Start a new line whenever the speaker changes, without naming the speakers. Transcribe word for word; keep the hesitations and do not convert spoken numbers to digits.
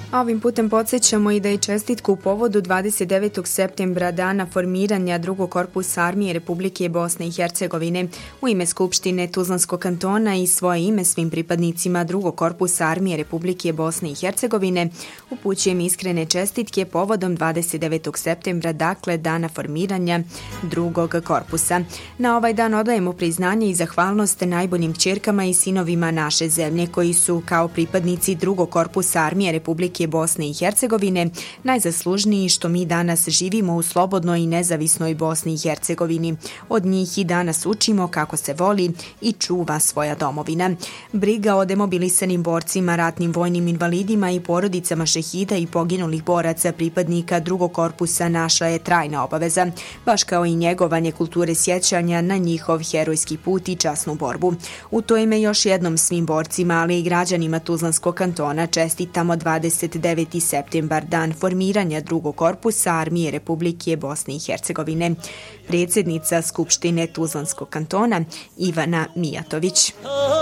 A ovim putem podsjećamo i da je čestitku u povodu dvadeset devetog septembra, dana formiranja drugog korpusa Armije Republike Bosne i Hercegovine, u ime Skupštine Tuzlanskog kantona i svoje ime svim pripadnicima drugog korpusa Armije Republike Bosne i Hercegovine upućujem iskrene čestitke povodom dvadeset devetog septembra, dakle dana formiranja drugog korpusa. Na ovaj dan odajemo priznanje i zahvalnost najboljim kćerkama i sinovima naše zemlje koji su kao pripadnici drugog korpusa Armije Republike Bosne i Hercegovine najzaslužniji što mi danas živimo u slobodnoj i nezavisnoj Bosni i Hercegovini. Od njih i danas učimo kako se voli i čuva svoja domovina. Briga o demobilisanim borcima, ratnim vojnim invalidima i porodicama šehida i poginulih boraca pripadnika drugog korpusa naša je trajna obaveza, baš kao i njegovanje kulture sjećanja na njihov herojski put i časnu borbu. U to ime još jednom svim borcima, ali i građanima Tuzlanskog kantona čestitamo dvadeset deveti septembar, dan formiranja drugog korpusa Armije Republike Bosne i Hercegovine. Predsjednica Skupštine Tuzlanskog kantona Ivana Mijatović.